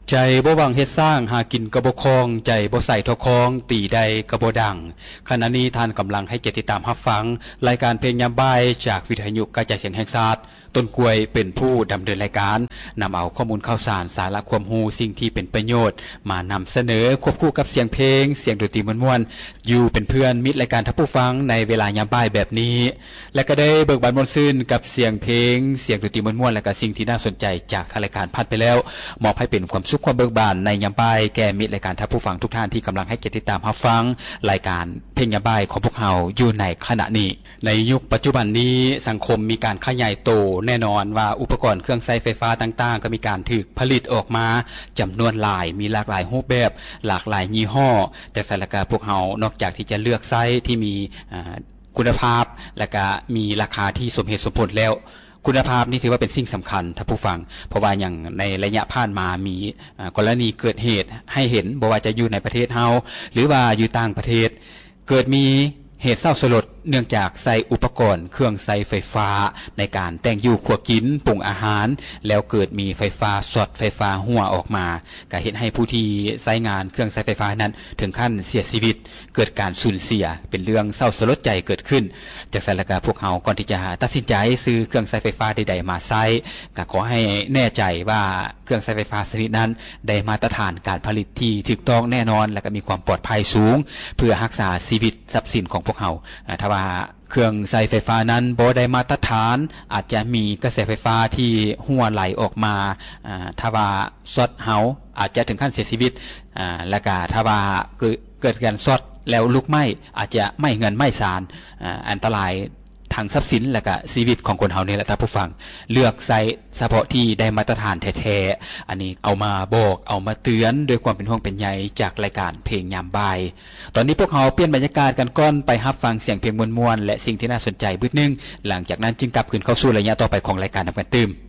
ใจบ่หวังเฮ็ดสร้างหากินกระบ่คองใจบ่ใส่ทอคองตีใดกระบ่ดังขณะนี้ท่านกำลังให้เกียรติตามรับฟังรายการเพลงยามบ่ายจากวิทยุกระจายเสียงแห่งชาติต้นกล้วยเป็นผู้ดำเนินรายการนำเอาข้อมูลข่าวสารสาระความรู้สิ่งที่เป็นประโยชน์มานำเสนอควบคู่กับเสียงเพลงเสียงดนตรีม่วนๆอยู่เป็นเพื่อนมิตรรายการท่านผู้ฟังในเวลายามบ่ายแบบนี้และก็ได้เบิกบานม่วนซื่นกับเสียงเพลงเสียงดนตรีม่วนๆและก็สิ่งที่น่าสนใจจากทางรายการผ่านไปแล้วมอบให้เป็นความสุขความเบิกบานในยามบ่ายแก่มิตรรายการท่านผู้ฟังทุกท่านที่กำลังให้เกียรติตามรับฟังรายการเพลงยามบ่ายของพวกเราอยู่ในขณะนี้ในยุคปัจจุบันนี้สังคมมีการขยายโตแน่นอนว่าอุปกรณ์เครื่องใช้ไฟฟ้าต่างๆก็มีการถูกผลิตออกมาจำนวนหลายมีหลากหลายรูปแบบหลากหลายยี่ห้อแต่สารกาพวกเรานอกจากที่จะเลือกใช้ที่มีคุณภาพและก็มีราคาที่สมเหตุสมผลแล้วคุณภาพนี่ถือว่าเป็นสิ่งสำคัญท่านผู้ฟังเพราะว่าอย่างในระยะผ่านมามีกรณีเกิดเหตุให้เห็นบ่ว่าจะอยู่ในประเทศเฮาหรือว่าอยู่ต่างประเทศเกิดมีเหตุเศร้าสลดเนื่องจากใส่อุปกรณ์เครื่องใช้ไฟฟ้าในการแต่งอยู่ครัวกินปรุงอาหารแล้วเกิดมีไฟฟ้าช็อตไฟฟ้ารั่วออกมาก็เฮ็ดให้ผู้ที่ใช้งานเครื่องใช้ไฟฟ้านั้นถึงขั้นเสียชีวิตเกิดการสูญเสียเป็นเรื่องเศร้าสลดใจเกิดขึ้นจากนั้นแล้วก็พวกเราก่อนที่จะตัดสินใจซื้อเครื่องใช้ไฟฟ้าใดๆมาใช้ก็ขอให้แน่ใจว่าเครื่องใช้ไฟฟ้าชนิดนั้นได้มาตรฐานการผลิตที่ถูกต้องแน่นอนและก็มีความปลอดภัยสูงเพื่อรักษาชีวิตทรัพย์สินของพวกเราถ้าว่าเครื่องใช้ไฟฟ้านั้นบ่ได้มาตรฐานอาจจะมีกระแสไฟฟ้าที่รั่วไหลออกมาถ้าว่าช็อตเฮาอาจจะถึงขั้นเสียชีวิตและก็ถ้าว่าเกิดการช็อตแล้วลุกไหม้อาจจะไหม้เงินไหม้สารอันตรายทางทรัพย์สินและก็ชีวิตของคนเฮานี่แหละท่านผู้ฟังเลือกใช้เฉพาะที่ได้มาตรฐานแท้ๆอันนี้เอามาบอกเอามาเตือนด้วยความเป็นห่วงเป็นใยจากรายการเพลงยามบ่ายตอนนี้พวกเราเปลี่ยนบรรยากาศกันก่อนไปรับฟังเสียงเพลงม่วนๆและสิ่งที่น่าสนใจบึดนึงหลังจากนั้นจึงกลับคืนเข้าสู่ระยะต่อไปของรายการนำกันตื่ม